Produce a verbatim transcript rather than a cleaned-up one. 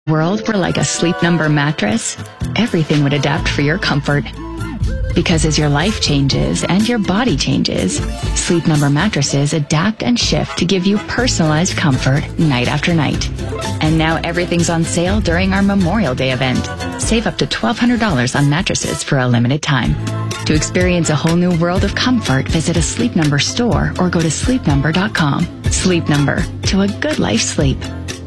World were like a Sleep Number mattress, everything would adapt for your comfort. Because as your life changes and your body changes, Sleep Number mattresses adapt and shift to give you personalized comfort night after night. And now everything's on sale during our Memorial Day event. Save up to twelve hundred dollars on mattresses for a limited time. To experience a whole new world of comfort, visit a Sleep Number store or go to sleep number dot com. Sleep Number, to a good life sleep.